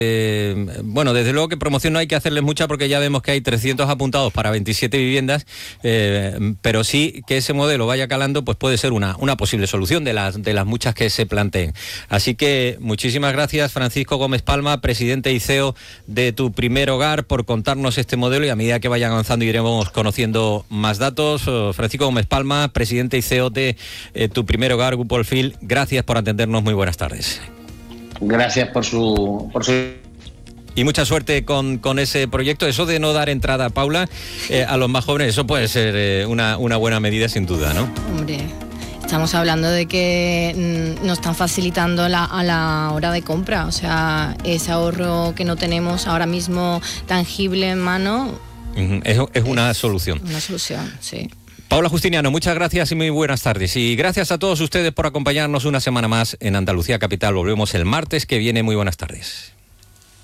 Bueno, desde luego que promoción no hay que hacerles mucha porque ya vemos que hay 300 apuntados para 27 viviendas, pero sí que ese modelo vaya calando, pues puede ser una posible solución de las muchas que se planteen. Así que muchísimas gracias, Francisco Gómez Palma, presidente y CEO de Tu Primer Hogar, por contarnos este modelo, y a medida que vayan avanzando iremos conociendo más datos. Francisco Gómez Palma, presidente y CEO de Tu Primer Hogar, Grupo Olfil, gracias por atendernos, muy buenas tardes. Gracias por su... Y mucha suerte con ese proyecto. Eso de no dar entrada, Paula, a los más jóvenes, eso puede ser una buena medida sin duda, ¿no? Hombre, estamos hablando de que nos están facilitando a la hora de compra. O sea, ese ahorro que no tenemos ahora mismo tangible en mano... Es una solución. Una solución, sí. Paula Justiniano, muchas gracias y muy buenas tardes. Y gracias a todos ustedes por acompañarnos una semana más en Andalucía Capital. Volvemos el martes que viene. Muy buenas tardes.